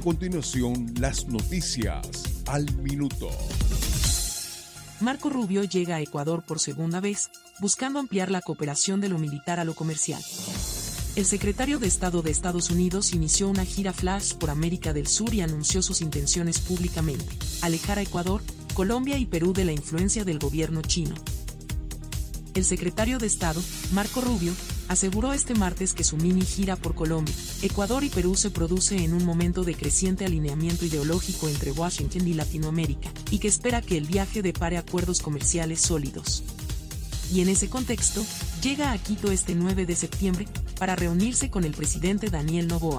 continuación, las noticias al minuto. Marco Rubio llega a Ecuador por segunda vez, buscando ampliar la cooperación de lo militar a lo comercial. El secretario de Estado de Estados Unidos inició una gira flash por América del Sur y anunció sus intenciones públicamente: alejar a Ecuador, Colombia y Perú de la influencia del gobierno chino. El secretario de Estado, Marco Rubio, aseguró este martes que su mini gira por Colombia, Ecuador y Perú se produce en un momento de creciente alineamiento ideológico entre Washington y Latinoamérica, y que espera que el viaje depare acuerdos comerciales sólidos. Y en ese contexto, llega a Quito este 9 de septiembre, para reunirse con el presidente Daniel Noboa.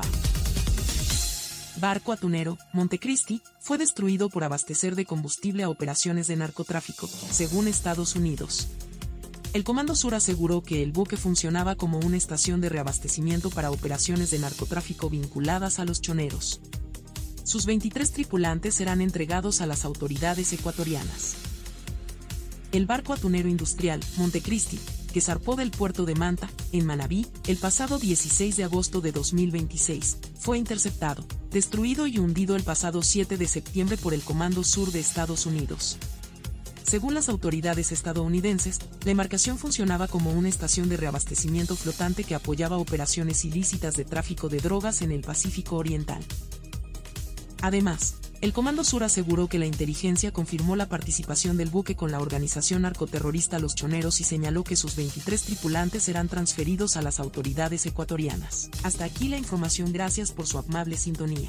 Barco atunero, Montecristi, fue destruido por abastecer de combustible a operaciones de narcotráfico, según Estados Unidos. El Comando Sur aseguró que el buque funcionaba como una estación de reabastecimiento para operaciones de narcotráfico vinculadas a los choneros. Sus 23 tripulantes serán entregados a las autoridades ecuatorianas. El barco atunero industrial, Montecristi, que zarpó del puerto de Manta, en Manabí, el pasado 16 de agosto de 2026, fue interceptado, destruido y hundido el pasado 7 de septiembre por el Comando Sur de Estados Unidos. Según las autoridades estadounidenses, la embarcación funcionaba como una estación de reabastecimiento flotante que apoyaba operaciones ilícitas de tráfico de drogas en el Pacífico Oriental. Además, el Comando Sur aseguró que la inteligencia confirmó la participación del buque con la organización narcoterrorista Los Choneros y señaló que sus 23 tripulantes serán transferidos a las autoridades ecuatorianas. Hasta aquí la información, gracias por su amable sintonía.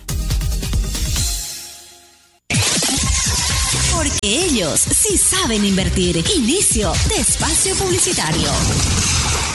Porque ellos sí saben invertir. Inicio de espacio publicitario.